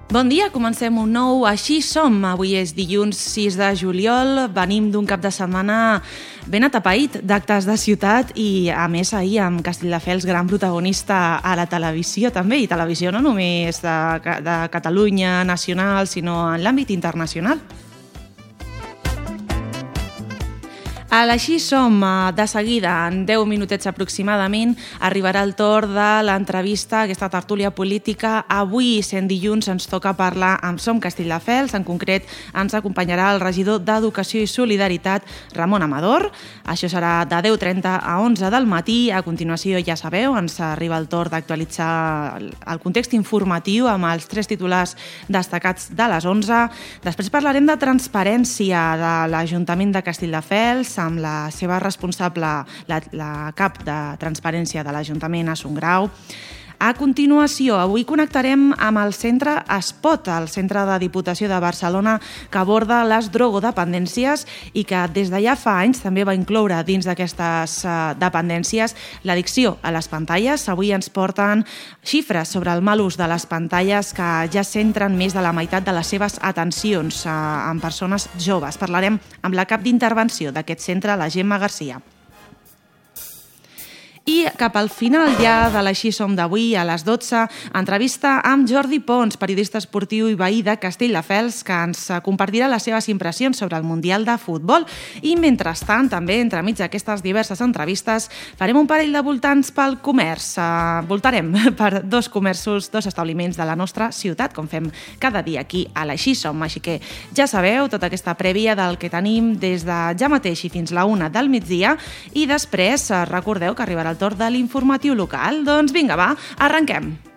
Bon dia, comencem un nou Així som. Avui és dilluns 6 de juliol, venim d'un cap de setmana ben atapeït d'actes de ciutat i, a més, ahir amb Castelldefels, gran protagonista a la televisió també, i televisió no només de Catalunya, nacional, sinó en l'àmbit internacional. A l'Així som, de seguida, en 10 minutets aproximadament, arribarà el torn de l'entrevista, aquesta tertúlia política. Avui, sent dilluns, ens toca parlar amb Som Castelldefels. En concret, ens acompanyarà el regidor d'Educació i Solidaritat, Ramon Amador. Això serà de 10:30 a 11 del matí. A continuació, ja sabeu, ens arriba el torn d'actualitzar el context informatiu amb els 3 titulars destacats de les 11. Després parlarem de transparència de l'Ajuntament de Castelldefels, amb la seva responsable, la cap de transparència de l'Ajuntament, Assun Grau. A continuació, avui connectarem amb el centre Espot, el centre de Diputació de Barcelona, que aborda les drogodependències i que des de ja fa anys també va incloure dins d'aquestes dependències l'addicció a les pantalles. Avui ens porten xifres sobre el mal ús de les pantalles que ja centren més de la meitat de les seves atencions en persones joves. Parlarem amb la cap d'intervenció d'aquest centre, la Gemma Garcia. I cap al final ja de l'Així som d'avui, a les 12, entrevista amb Jordi Pons, periodista esportiu i veí de Castelldefels, que ens compartirà les seves impressions sobre el Mundial de Futbol. I mentrestant, també, entremig d'aquestes diverses entrevistes, farem un parell de voltants pel comerç. Voltarem per 2 comerços, 2 establiments de la nostra ciutat, com fem cada dia aquí a l'Així som. Així que ja sabeu, tota aquesta prèvia del que tenim des de ja mateix i fins la 1 del migdia. I després, recordeu que arribarà el torn de l'informatiu local. Doncs vinga, va, arrenquem!